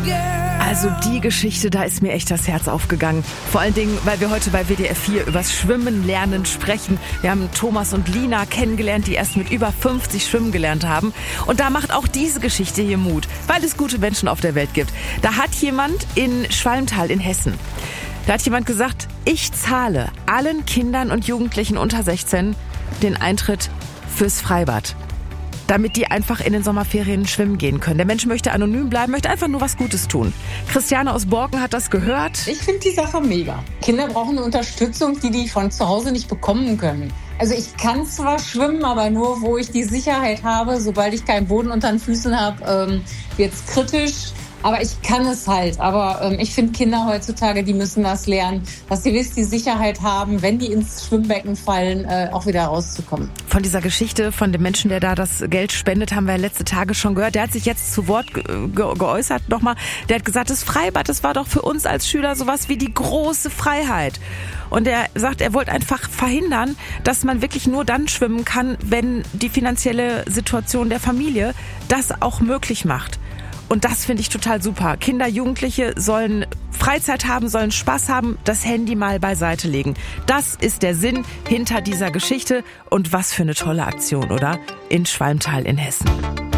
Also die Geschichte, da ist mir echt das Herz aufgegangen. Vor allen Dingen, weil wir heute bei WDR 4 übers Schwimmen lernen sprechen. Wir haben Thomas und Lina kennengelernt, die erst mit über 50 schwimmen gelernt haben. Und da macht auch diese Geschichte hier Mut, weil es gute Menschen auf der Welt gibt. Da hat jemand in Schwalmtal in Hessen, da hat jemand gesagt, ich zahle allen Kindern und Jugendlichen unter 16 den Eintritt fürs Freibad, damit die einfach in den Sommerferien schwimmen gehen können. Der Mensch möchte anonym bleiben, möchte einfach nur was Gutes tun. Christiane aus Borken hat das gehört. Ich finde die Sache mega. Kinder brauchen eine Unterstützung, die von zu Hause nicht bekommen können. Also ich kann zwar schwimmen, aber nur, wo ich die Sicherheit habe. Sobald ich keinen Boden unter den Füßen habe, wird's kritisch. Aber ich kann es halt. Aber ich finde, Kinder heutzutage, die müssen das lernen, dass sie die Sicherheit haben, wenn die ins Schwimmbecken fallen, auch wieder rauszukommen. Von dieser Geschichte, von dem Menschen, der da das Geld spendet, haben wir letzte Tage schon gehört. Der hat sich jetzt zu Wort geäußert nochmal. Der hat gesagt, das Freibad, das war doch für uns als Schüler sowas wie die große Freiheit. Und er sagt, er wollte einfach verhindern, dass man wirklich nur dann schwimmen kann, wenn die finanzielle Situation der Familie das auch möglich macht. Und das finde ich total super. Kinder, Jugendliche sollen Freizeit haben, sollen Spaß haben, das Handy mal beiseite legen. Das ist der Sinn hinter dieser Geschichte. Und was für eine tolle Aktion, oder? In Schwalmtal in Hessen.